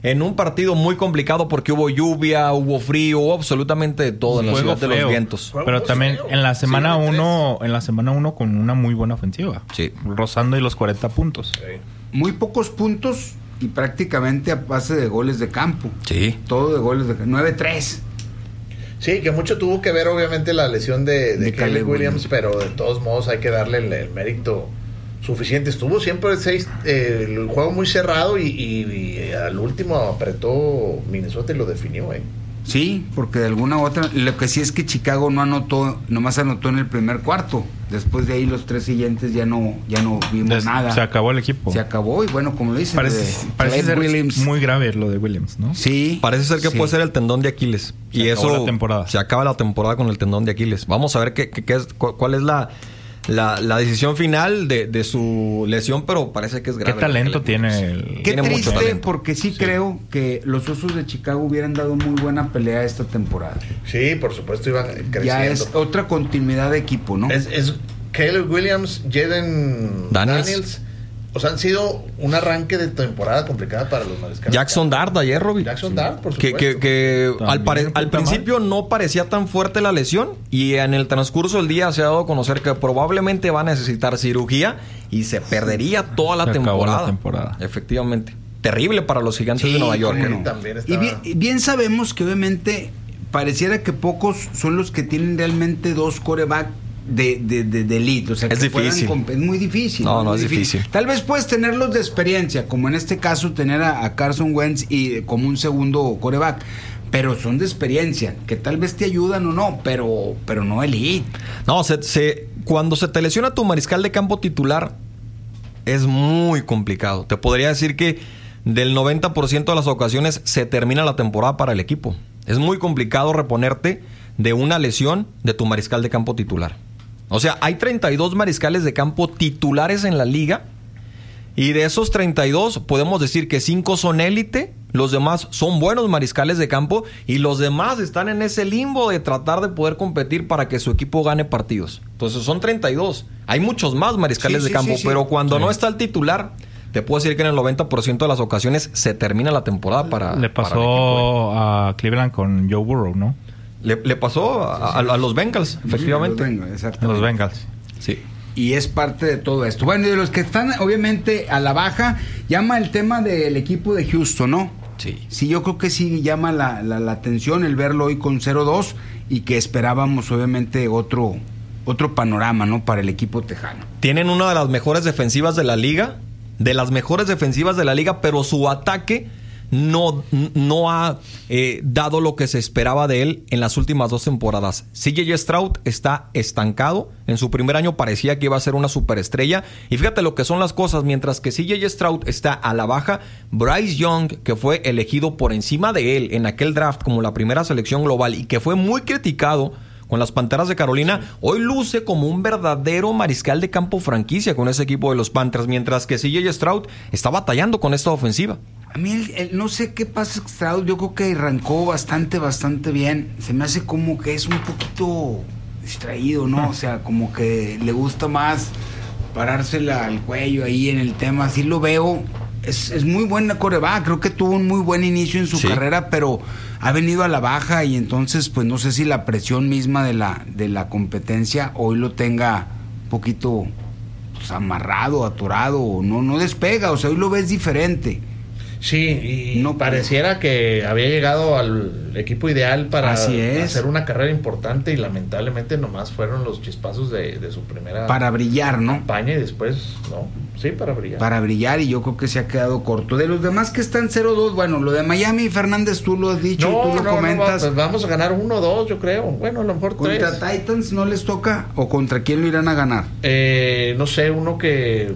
en un partido muy complicado porque hubo lluvia, hubo frío, hubo absolutamente de todo en la ciudad de los vientos. Pero también en la semana 1, con una muy buena ofensiva. Sí. Rozando y los 40 puntos. Sí. Muy pocos puntos y prácticamente a base de goles de campo. Sí. Todo de goles de campo. 9-3. Sí, que mucho tuvo que ver obviamente la lesión de Caleb Williams, pero de todos modos hay que darle el mérito suficiente. Estuvo siempre el juego muy cerrado y al último apretó Minnesota y lo definió. Sí, porque de alguna u otra, lo que sí es que Chicago no anotó, nomás anotó en el primer cuarto. Después de ahí los 3 siguientes ya no vimos nada. Se acabó el equipo. Se acabó y bueno, como lo dices, parece ser Williams, muy grave lo de Williams, ¿no? Sí. Parece ser que puede ser el tendón de Aquiles. Y eso la temporada. Se acaba la temporada con el tendón de Aquiles. Vamos a ver cuál es la decisión final de su lesión, pero parece que es grave. ¿Qué talento tiene? Qué tiene triste, mucho talento. porque sí creo que los Osos de Chicago hubieran dado muy buena pelea esta temporada. Sí, por supuesto, iban creciendo. Ya es otra continuidad de equipo, ¿no? Es Caleb Williams, Jaden Daniels. O sea, han sido un arranque de temporada complicada para los mariscales. Jackson Dart ayer, Robbie. Jackson Dart, por supuesto. Que al principio no parecía tan fuerte la lesión y en el transcurso del día se ha dado a conocer que probablemente va a necesitar cirugía y se perdería toda la temporada. Efectivamente. Terrible para los Gigantes de Nueva York. ¿No? También estaba... Y bien sabemos que obviamente pareciera que pocos son los que tienen realmente 2 quarterbacks de elite, o sea, es difícil. Es muy difícil. No es difícil. Tal vez puedes tenerlos de experiencia, como en este caso tener a Carson Wentz y como un segundo quarterback, pero son de experiencia, que tal vez te ayudan o no, pero no elite. No, cuando se te lesiona tu mariscal de campo titular es muy complicado. Te podría decir que del 90% de las ocasiones se termina la temporada para el equipo. Es muy complicado reponerte de una lesión de tu mariscal de campo titular. O sea, hay 32 mariscales de campo titulares en la liga y de esos 32 podemos decir que 5 son élite, los demás son buenos mariscales de campo y los demás están en ese limbo de tratar de poder competir para que su equipo gane partidos. Entonces son 32. Hay muchos más mariscales de campo, pero cuando no está el titular, te puedo decir que en el 90% de las ocasiones se termina la temporada para... Le pasó a Cleveland con Joe Burrow, ¿no? Le pasó a los Bengals, efectivamente. Los Bengals. Sí. Y es parte de todo esto. Bueno, y de los que están obviamente a la baja, llama el tema del equipo de Houston, ¿no? Sí. Sí, yo creo que sí llama la atención el verlo hoy con 0-2 y que esperábamos obviamente otro panorama, ¿no? Para el equipo tejano. Tienen una de las mejores defensivas de la liga, pero su ataque no ha dado lo que se esperaba de él en las últimas 2 temporadas. CJ Stroud está estancado. En su primer año parecía que iba a ser una superestrella. Y fíjate lo que son las cosas. Mientras que CJ Stroud está a la baja, Bryce Young, que fue elegido por encima de él en aquel draft como la primera selección global y que fue muy criticado con las Panteras de Carolina, hoy luce como un verdadero mariscal de campo franquicia con ese equipo de los Panthers, mientras que CJ Stroud está batallando con esta ofensiva. A mí no sé qué pasa, Stroud, yo creo que arrancó bastante bien. Se me hace como que es un poquito distraído, ¿no? O sea, como que le gusta más parársela al cuello ahí en el tema. Así lo veo. Es muy buena quarterback. Creo que tuvo un muy buen inicio en su carrera, pero ha venido a la baja y entonces pues no sé si la presión misma de la competencia hoy lo tenga un poquito pues, amarrado, atorado, o no despega. O sea, hoy lo ves diferente. Sí, y no pareciera que había llegado al equipo ideal para hacer una carrera importante y lamentablemente nomás fueron los chispazos de su primera para brillar, ¿no? Campaña y después, ¿no? Sí, para brillar. Para brillar y yo creo que se ha quedado corto. De los demás que están 0-2, bueno, lo de Miami, Fernández, tú lo has dicho, tú lo comentas. Pues vamos a ganar 1-2, yo creo. Bueno, a lo mejor 3. ¿Contra Titans no les toca o contra quién lo irán a ganar? No sé, uno que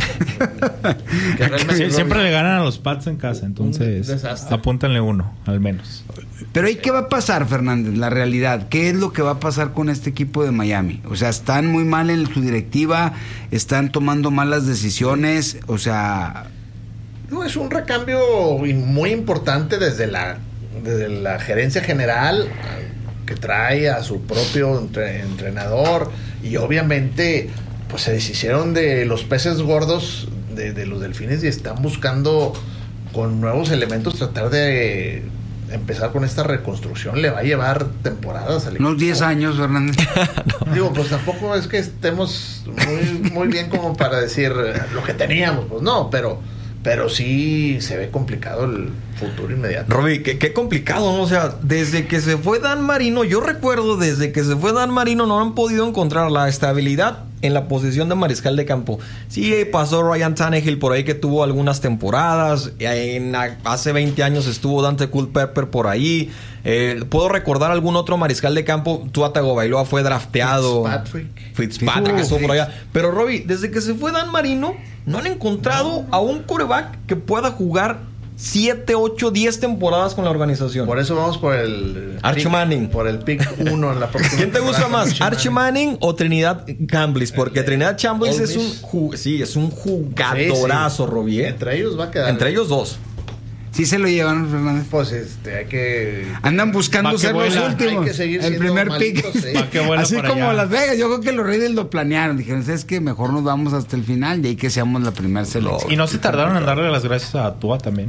realmente siempre le ganan a los Pats en casa, entonces apúntanle uno, al menos. Pero ¿y qué va a pasar, Fernández? La realidad, ¿qué es lo que va a pasar con este equipo de Miami? O sea, están muy mal en su directiva, están tomando malas decisiones, o sea... No, es un recambio muy importante desde la gerencia general, que trae a su propio entrenador, y obviamente pues se deshicieron de los peces gordos de los Delfines y están buscando con nuevos elementos tratar de empezar con esta reconstrucción. Le va a llevar temporadas al equipo. Unos 10 años, Fernández. No. Digo, pues tampoco es que estemos muy bien como para decir lo que teníamos, pues no, pero sí se ve complicado el futuro inmediato. Robbie, qué complicado, ¿no? O sea, desde que se fue Dan Marino, yo recuerdo, desde que se fue Dan Marino no han podido encontrar la estabilidad en la posición de mariscal de campo. Sí, pasó Ryan Tannehill por ahí que tuvo algunas temporadas. Hace 20 años estuvo Dante Culpepper por ahí. Puedo recordar algún otro mariscal de campo. Tua Tagovailoa fue drafteado. Fitzpatrick estuvo por allá. Pero Robbie, desde que se fue Dan Marino, no han encontrado a un quarterback que pueda jugar 7, 8, 10 temporadas con la organización. Por eso vamos por el Archie Manning. Por el pick 1 en la próxima. ¿Quién te gusta más? ¿Archie Manning o Trinidad Campbell? Porque Trinidad Campbell es un jugadorazo, Robbie. Entre ellos va a quedar. Entre ellos dos. Sí se lo llevan, Fernández. Pues hay que... Andan buscando ser los últimos. Hay que seguir el primer pick. Así como allá. Las Vegas. Yo creo que los Raiders lo planearon. Dijeron, es que mejor nos vamos hasta el final y ahí que seamos la primera selección. Y no se tardaron en darle las gracias a Tua también.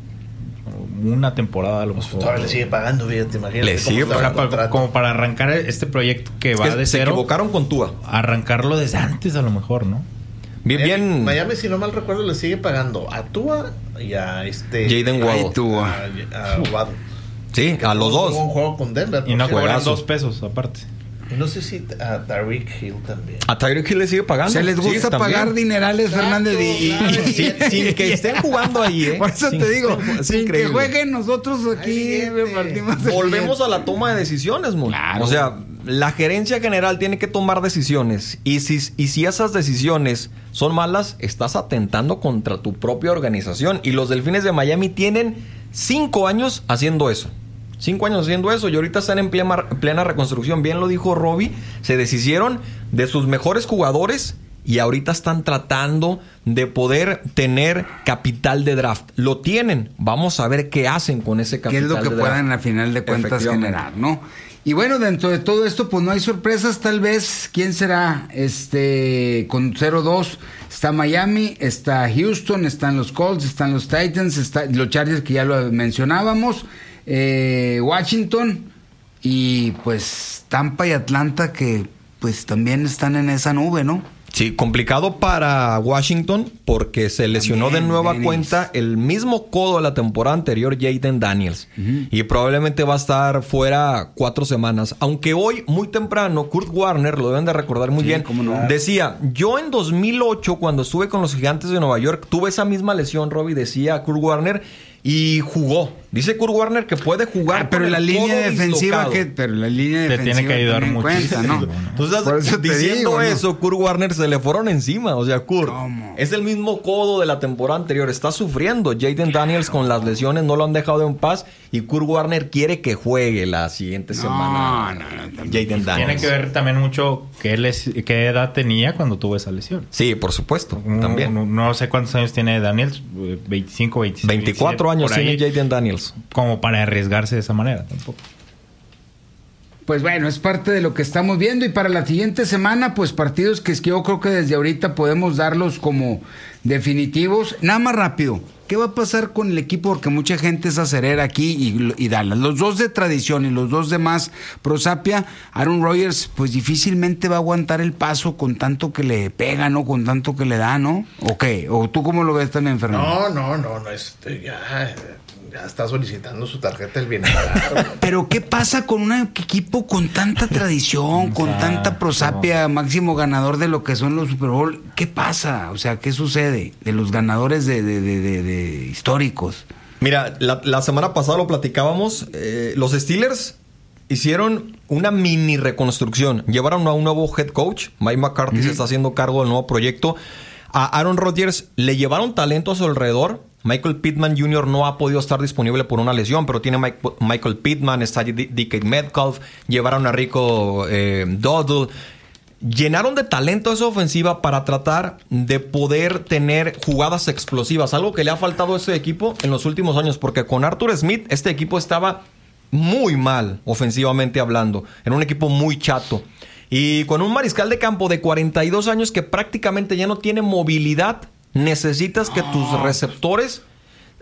Una temporada a lo mejor. Todavía le sigue pagando, te imaginas. Le sigue pagando. Como para arrancar este proyecto que va de se cero. Se equivocaron con Tua. Arrancarlo desde antes a lo mejor, ¿no? Bien. Miami, si no mal recuerdo, le sigue pagando a Tua y a Jaden Waddle. A Waddle. Sí, a los dos. Un juego con Denver. Y no cobran 2 pesos aparte. Y no sé si a Tyreek Hill también. A Tyreek Hill le sigue pagando. Se les gusta pagar dinerales, Fernández. Sin que estén jugando ahí, Por eso te digo, sin que jueguen nosotros aquí repartimos. Volvemos a la toma de decisiones, Mon. Claro. O sea, la gerencia general tiene que tomar decisiones. Y si esas decisiones son malas, estás atentando contra tu propia organización. Y los Delfines de Miami tienen 5 años haciendo eso. 5 años haciendo eso y ahorita están en plena reconstrucción. Bien lo dijo Robbie, se deshicieron de sus mejores jugadores y ahorita están tratando de poder tener capital de draft. Lo tienen, vamos a ver qué hacen con ese capital de draft. ¿Qué es lo que puedan a final de cuentas generar, no? Y bueno, dentro de todo esto, pues no hay sorpresas, tal vez. ¿Quién será? Con 0-2 está Miami, está Houston, están los Colts, están los Titans, están los Chargers que ya lo mencionábamos. Washington y pues Tampa y Atlanta que pues también están en esa nube, ¿no? Sí, complicado para Washington porque se lesionó de nueva cuenta el mismo codo de la temporada anterior, Jaden Daniels. Y probablemente va a estar fuera 4 semanas. Aunque hoy, muy temprano, Kurt Warner, lo deben de recordar muy bien, decía, yo en 2008, cuando estuve con los Gigantes de Nueva York, tuve esa misma lesión, Robbie, decía Kurt Warner, y jugó. Dice Kurt Warner que puede jugar. Pero la línea defensiva te tiene que ayudar muchísimo, ¿no? Entonces, diciendo eso, Kurt Warner se le fueron encima. O sea, Kurt es el mismo codo de la temporada anterior. Está sufriendo. Jaden Daniels con las lesiones no lo han dejado en paz. Y Kurt Warner quiere que juegue la siguiente semana. Jaden Daniels. Tiene que ver también mucho qué edad tenía cuando tuvo esa lesión. Sí, por supuesto. También. No sé cuántos años tiene Daniels. 25, 26. 24 años tiene Jaden Daniels. Como para arriesgarse de esa manera tampoco. Pues bueno, es parte de lo que estamos viendo. Y para la siguiente semana, pues partidos que yo creo que desde ahorita podemos darlos como definitivos. Nada más rápido, ¿qué va a pasar con el equipo? Porque mucha gente es acerera aquí y Dallas. Los dos de tradición y los dos de más prosapia. Aaron Rodgers, pues difícilmente va a aguantar el paso con tanto que le pega, ¿no? Con tanto que le da, ¿no? ¿O qué? ¿O tú cómo lo ves también, Fernando? No, ya está solicitando su tarjeta del bienestar. Pero ¿qué pasa con un equipo con tanta tradición, con tanta prosapia, máximo ganador de lo que son los Super Bowl? ¿Qué pasa? O sea, ¿qué sucede de los ganadores de históricos? Mira, la semana pasada lo platicábamos. Los Steelers hicieron una mini reconstrucción. Llevaron a un nuevo head coach. Mike McCarthy se está haciendo cargo del nuevo proyecto. A Aaron Rodgers le llevaron talento a su alrededor. Michael Pittman Jr. no ha podido estar disponible por una lesión, pero tiene Michael Pittman, está DK Metcalf, llevaron a Rico Dowdle. Llenaron de talento esa ofensiva para tratar de poder tener jugadas explosivas, algo que le ha faltado a este equipo en los últimos años, porque con Arthur Smith este equipo estaba muy mal ofensivamente hablando, era un equipo muy chato. Y con un mariscal de campo de 42 años que prácticamente ya no tiene movilidad, necesitas que tus receptores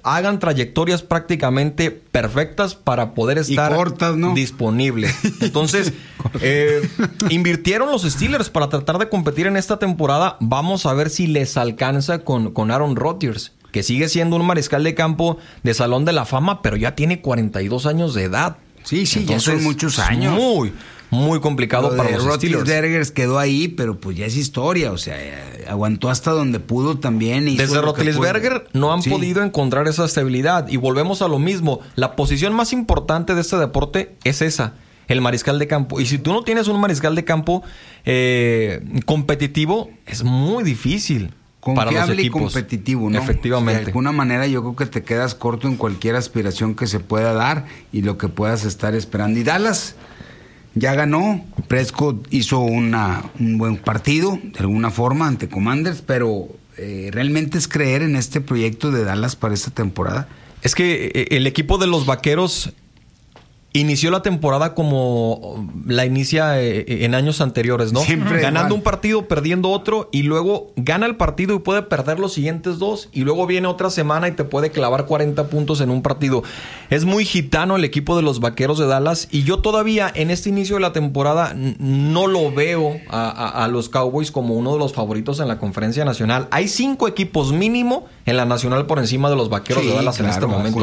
hagan trayectorias prácticamente perfectas para poder estar cortas, ¿no? disponibles. Entonces, invirtieron los Steelers para tratar de competir en esta temporada. Vamos a ver si les alcanza con Aaron Rodgers, que sigue siendo un mariscal de campo de Salón de la Fama, pero ya tiene 42 años de edad. Sí, entonces, ya son muchos años. Muy complicado para los Steelers. Roethlisberger quedó ahí, pero pues ya es historia. O sea, aguantó hasta donde pudo también. Desde Roethlisberger no han podido encontrar esa estabilidad. Y volvemos a lo mismo. La posición más importante de este deporte es esa, el mariscal de campo. Y si tú no tienes un mariscal de campo competitivo, es muy difícil. Confiable para los equipos. Y competitivo, ¿no? Efectivamente. De alguna manera yo creo que te quedas corto en cualquier aspiración que se pueda dar y lo que puedas estar esperando. Y Dallas ya ganó. Prescott hizo un buen partido, de alguna forma, ante Commanders, pero ¿realmente es creer en este proyecto de Dallas para esta temporada? Es que el equipo de los Vaqueros inició la temporada como la inicia en años anteriores, ¿no? Siempre ganando igual. un partido, perdiendo otro, y luego gana el partido y puede perder los siguientes dos, y luego viene otra semana y te puede clavar 40 puntos en un partido. Es muy gitano el equipo de los Vaqueros de Dallas, y yo todavía en este inicio de la temporada no lo veo a los Cowboys como uno de los favoritos en la Conferencia Nacional. Hay 5 equipos mínimo en la Nacional por encima de los Vaqueros de Dallas, claro, en este momento.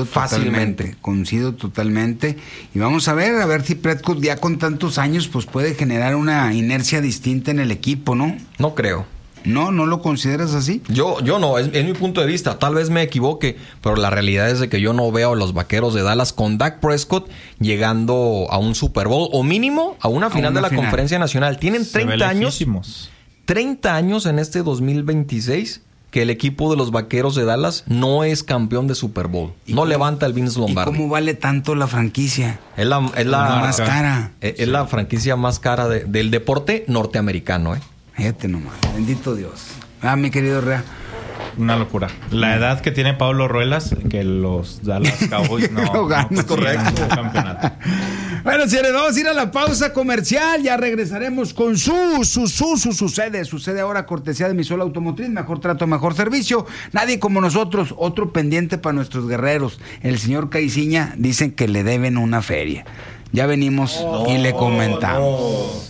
Coincido totalmente. Y vamos a ver si Prescott ya con tantos años pues puede generar una inercia distinta en el equipo, ¿no? No creo. ¿No lo consideras así? Yo no, es mi punto de vista. Tal vez me equivoque, pero la realidad es de que yo no veo a los Vaqueros de Dallas con Dak Prescott llegando a un Super Bowl o mínimo a una final de la Conferencia Nacional. Tienen 30 años. 30 años en este 2026 que el equipo de los Vaqueros de Dallas no es campeón de Super Bowl. No levanta el Vince Lombardi. ¿Y cómo vale tanto la franquicia? Es la más cara. Es la franquicia más cara del deporte norteamericano, Fíjate nomás, bendito Dios. Mi querido Rea. Una locura. La edad que tiene Pablo Ruelas, que los Dallas Cowboys no ganan. Correcto. Campeonato. Bueno, señores, vamos a ir a la pausa comercial. Ya regresaremos con su sucede. Sucede ahora cortesía de Misol Automotriz. Mejor trato, mejor servicio. Nadie como nosotros. Otro pendiente para nuestros guerreros. El señor Caiciña dicen que le deben una feria. Ya venimos y le comentamos.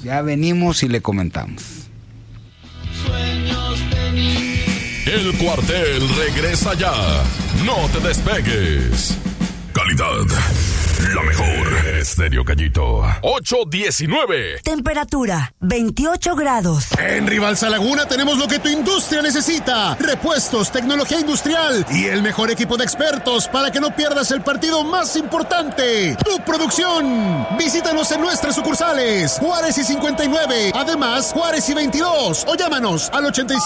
El cuartel regresa ya. No te despegues. Calidad, la mejor. Estéreo Gallito. 819. Temperatura, 28 grados. En Rivalsa Laguna tenemos lo que tu industria necesita. Repuestos, tecnología industrial y el mejor equipo de expertos para que no pierdas el partido más importante. Tu producción. Visítanos en nuestras sucursales. Juárez y 59. Además, Juárez y 22. O llámanos al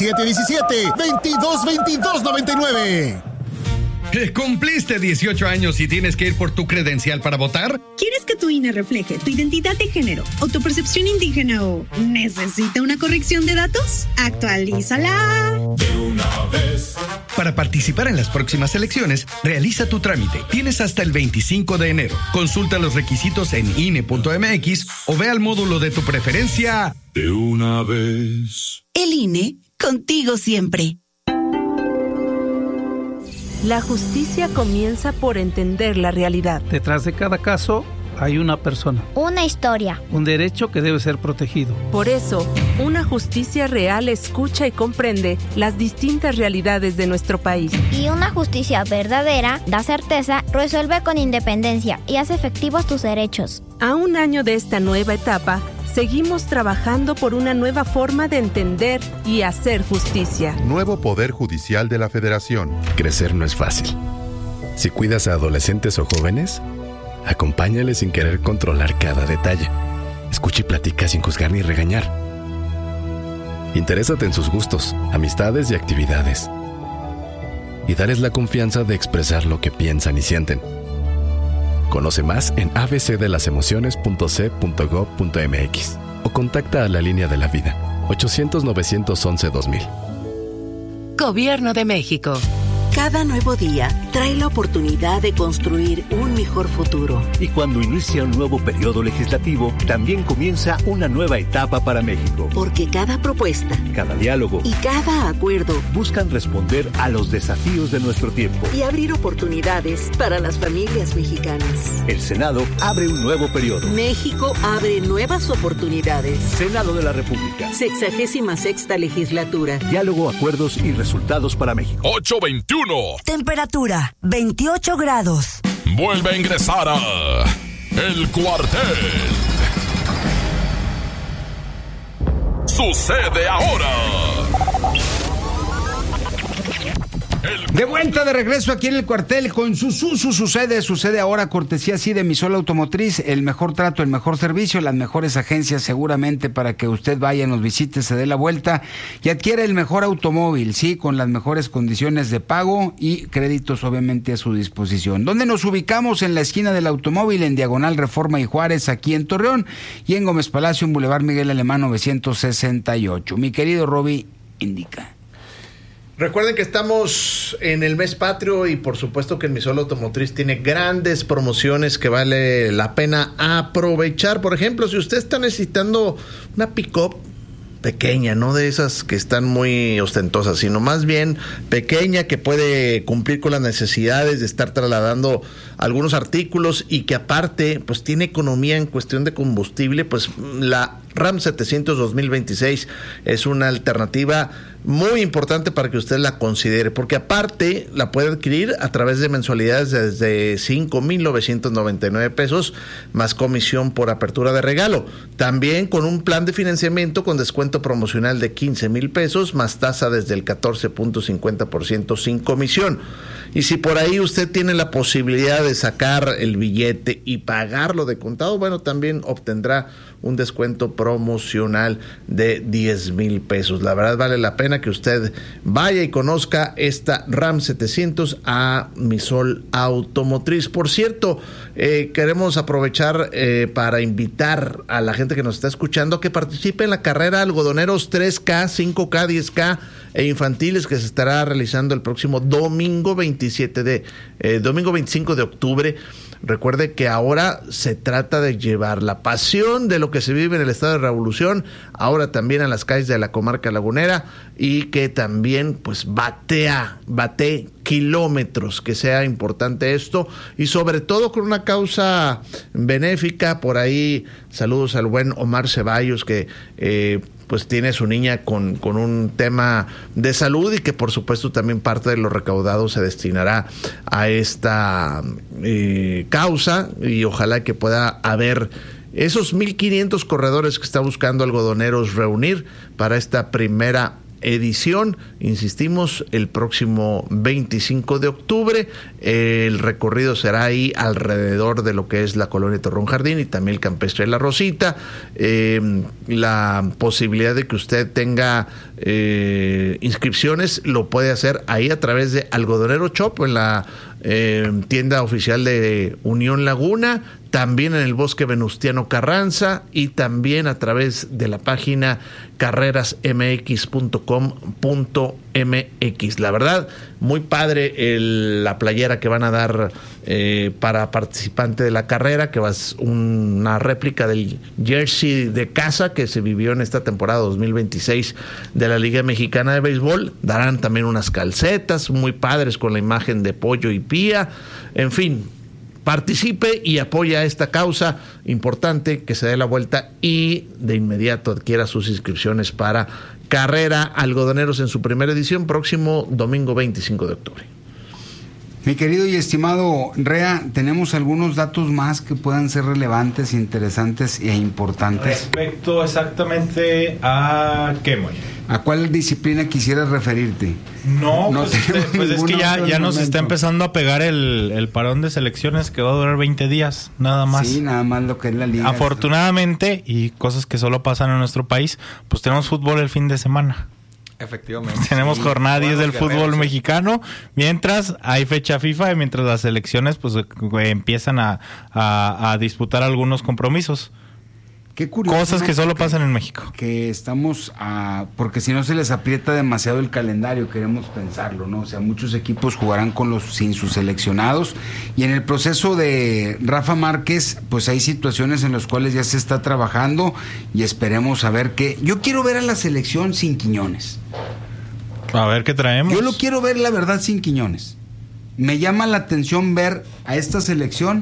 8717-222299. ¿Cumpliste 18 años y tienes que ir por tu credencial para votar? ¿Quieres que tu INE refleje tu identidad de género o tu percepción indígena o necesita una corrección de datos? ¡Actualízala! De una vez. Para participar en las próximas elecciones, realiza tu trámite. Tienes hasta el 25 de enero. Consulta los requisitos en INE.mx o ve al módulo de tu preferencia. De una vez. El INE, contigo siempre. La justicia comienza por entender la realidad. Detrás de cada caso hay una persona. Una historia. Un derecho que debe ser protegido. Por eso, una justicia real escucha y comprende las distintas realidades de nuestro país. Y una justicia verdadera da certeza, resuelve con independencia y hace efectivos tus derechos. A un año de esta nueva etapa, seguimos trabajando por una nueva forma de entender y hacer justicia. Nuevo Poder Judicial de la Federación. Crecer no es fácil. Si cuidas a adolescentes o jóvenes, acompáñales sin querer controlar cada detalle. Escucha y platica sin juzgar ni regañar. Interésate en sus gustos, amistades y actividades. Y dales la confianza de expresar lo que piensan y sienten. Conoce más en abcdelasemociones.c.gov.mx o contacta a la Línea de la Vida 800-911-2000. Gobierno de México. Cada nuevo día trae la oportunidad de construir un mejor futuro. Y cuando inicia un nuevo periodo legislativo, también comienza una nueva etapa para México. Porque cada propuesta, cada diálogo y cada acuerdo buscan responder a los desafíos de nuestro tiempo y abrir oportunidades para las familias mexicanas. El Senado abre un nuevo periodo. México abre nuevas oportunidades. Senado de la República. 66ª legislatura. Diálogo, acuerdos y resultados para México. 821. Temperatura 28 grados. Vuelve a ingresar a El Cuartel. Sucede ahora. De vuelta, de regreso aquí en El Cuartel con sucede ahora, cortesía así de Misol Automotriz, el mejor trato, el mejor servicio, las mejores agencias seguramente para que usted vaya, nos visite, se dé la vuelta y adquiera el mejor automóvil, sí, con las mejores condiciones de pago y créditos obviamente a su disposición. ¿Dónde nos ubicamos? En la esquina del automóvil, en Diagonal Reforma y Juárez, aquí en Torreón, y en Gómez Palacio, en Boulevard Miguel Alemán 968. Mi querido Roby, indica. Recuerden que estamos en el mes patrio y por supuesto que el Misol Automotriz tiene grandes promociones que vale la pena aprovechar. Por ejemplo, si usted está necesitando una pick-up pequeña, no de esas que están muy ostentosas, sino más bien pequeña, que puede cumplir con las necesidades de estar trasladando algunos artículos y que aparte pues tiene economía en cuestión de combustible, pues la Ram 700 2026 es una alternativa muy importante para que usted la considere, porque aparte la puede adquirir a través de mensualidades desde 5,999 pesos más comisión por apertura de regalo. También con un plan de financiamiento con descuento promocional de 15,000 pesos más tasa desde el 14.50% sin comisión. Y si por ahí usted tiene la posibilidad de sacar el billete y pagarlo de contado, bueno, también obtendrá un descuento promocional de 10,000 pesos. La verdad vale la pena que usted vaya y conozca esta Ram 700 a Misol Automotriz. Por cierto, queremos aprovechar para invitar a la gente que nos está escuchando que participe en la carrera Algodoneros 3K, 5K, 10K e infantiles que se estará realizando el próximo domingo 25 de octubre. Recuerde que ahora se trata de llevar la pasión de lo que se vive en el estado de Revolución, ahora también a las calles de la comarca lagunera, y que también pues bate kilómetros, que sea importante esto, y sobre todo con una causa benéfica. Por ahí saludos al buen Omar Ceballos, que pues tiene a su niña con un tema de salud y que por supuesto también parte de lo recaudado se destinará a esta causa, y ojalá que pueda haber esos 1,500 corredores que está buscando Algodoneros reunir para esta primera edición. Insistimos, el próximo 25 de octubre. El recorrido será ahí alrededor de lo que es la colonia Torreón Jardín y también el campestre La Rosita. La posibilidad de que usted tenga inscripciones lo puede hacer ahí a través de Algodonero Shop, en la tienda oficial de Unión Laguna, también en el Bosque Venustiano Carranza y también a través de la página carrerasmx.com.mx. La verdad, muy padre la playera que van a dar para participante de la carrera, que va a ser una réplica del jersey de casa que se vivió en esta temporada 2026 de la Liga Mexicana de Béisbol. Darán también unas calcetas muy padres con la imagen de Pollo y Pía. En fin, participe y apoya esta causa importante, que se dé la vuelta y de inmediato adquiera sus inscripciones para Carrera Algodoneros en su primera edición, próximo domingo 25 de octubre. Mi querido y estimado Rea, tenemos algunos datos más que puedan ser relevantes, interesantes e importantes. Respecto exactamente a qué, Moy. ¿A cuál disciplina quisieras referirte? No, pues es que ya nos está empezando a pegar el parón de selecciones, que va a durar 20 días, nada más. Sí, nada más lo que es la liga. Afortunadamente, y cosas que solo pasan en nuestro país, pues tenemos fútbol el fin de semana. Efectivamente. Tenemos jornada 10 del fútbol mexicano, mientras hay fecha FIFA y mientras las selecciones pues empiezan a disputar algunos compromisos. Qué curioso, cosas que solo pasan en México. Que estamos porque si no se les aprieta demasiado el calendario, queremos pensarlo, ¿no? O sea, muchos equipos jugarán sin sus seleccionados, y en el proceso de Rafa Márquez, pues hay situaciones en las cuales ya se está trabajando, y esperemos a ver qué. Yo quiero ver a la selección sin Quiñones. A ver qué traemos. Yo lo quiero ver, la verdad, sin Quiñones. Me llama la atención ver a esta selección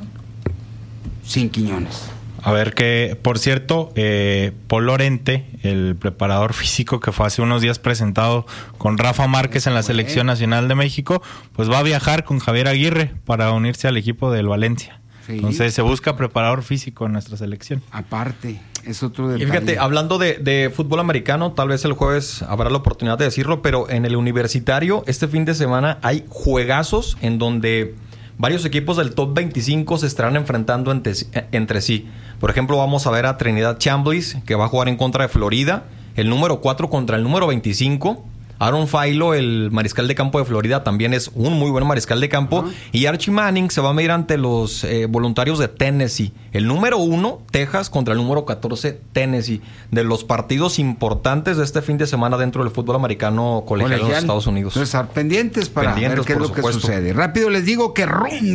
sin Quiñones. A ver que, por cierto, Paul Lorente, el preparador físico que fue hace unos días presentado con Rafa Márquez en la Selección Nacional de México, pues va a viajar con Javier Aguirre para unirse al equipo del Valencia. Sí. Entonces se busca preparador físico en nuestra selección. Aparte, es otro detalle. Y fíjate, hablando de fútbol americano, tal vez el jueves habrá la oportunidad de decirlo, pero en el universitario este fin de semana hay juegazos en donde varios equipos del top 25 se estarán enfrentando entre sí. Por ejemplo, vamos a ver a Trinidad Chambliss, que va a jugar en contra de Florida. El número 4 contra el número 25. Aaron Failo, el mariscal de campo de Florida, también es un muy buen mariscal de campo. Y Archie Manning se va a medir ante los voluntarios de Tennessee. El número 1, Texas, contra el número 14, Tennessee. De los partidos importantes de este fin de semana dentro del fútbol americano colegial en los Estados Unidos. Entonces, estar pendientes para ver qué es lo que sucede. Rápido les digo que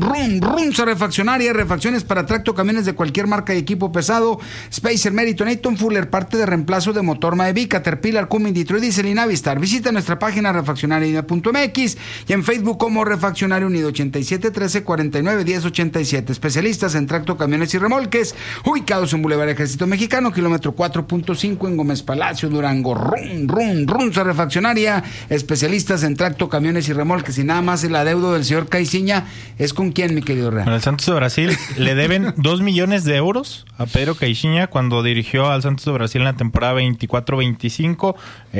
Runza Refaccionaria, refacciones para tracto, camiones de cualquier marca y equipo pesado. Spacer, Meriton, Ayton Fuller, parte de reemplazo de motor Maevi, Caterpillar, Cummins, Detroit Diesel y Navistar. Visita nuestra página refaccionaria.mx y en Facebook como Refaccionario Unido 87 13 49 10 87. Especialistas en tracto, camiones y remolques, ubicados en Boulevard Ejército Mexicano, kilómetro 4.5 en Gómez Palacio, Durango. Runza Refaccionaria, especialistas en tracto, camiones y remolques. Y nada más el adeudo del señor Caiciña es con quién, mi querido Real. Con el Santos de Brasil le deben 2 millones de euros a Pedro Caixinha cuando dirigió al Santos de Brasil en la temporada 24-25.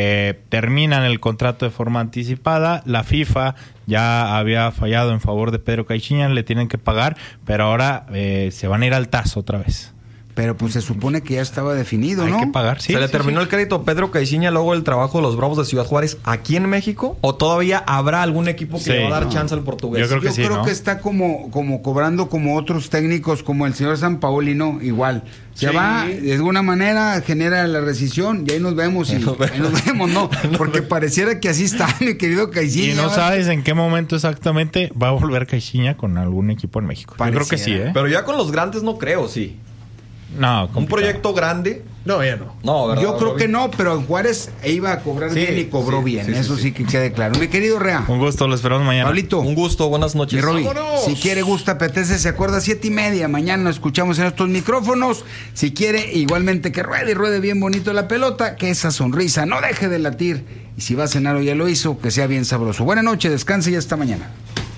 Terminan el contrato de forma anticipada. La FIFA ya había fallado en favor de Pedro Caixinha, le tienen que pagar, pero ahora se van a ir al TAS otra vez. Pero pues se supone que ya estaba definido, ¿no? Hay que pagar, sí. ¿Se le terminó el crédito a Pedro Caixinha luego del trabajo de los Bravos de Ciudad Juárez aquí en México? ¿O todavía habrá algún equipo que le va a dar chance al portugués? Yo creo que sí, que está como cobrando como otros técnicos, como el señor Sampaoli, ¿no? Igual. Se va, de alguna manera genera la rescisión y ahí nos vemos. Ahí nos vemos, ¿no? Porque pareciera que así está, mi querido Caixinha. Y no sabes en qué momento exactamente va a volver Caixinha con algún equipo en México. Pareciera. Yo creo que sí, ¿eh? Pero ya con los grandes no creo, sí. No, complicado. Un proyecto grande. No, ya no. No, ¿verdad? Yo creo que no, pero en Juárez iba a cobrar bien y cobró bien. Eso sí que quede claro. Mi querido Rea. Un gusto, lo esperamos mañana. Pablito. Un gusto, buenas noches. Mi Roby, si quiere, gusta, apetece, se acuerda, 7:30. Mañana nos escuchamos en estos micrófonos. Si quiere, igualmente que ruede bien bonito la pelota, que esa sonrisa no deje de latir. Y si va a cenar o ya lo hizo, que sea bien sabroso. Buenas noches, descanse y hasta mañana.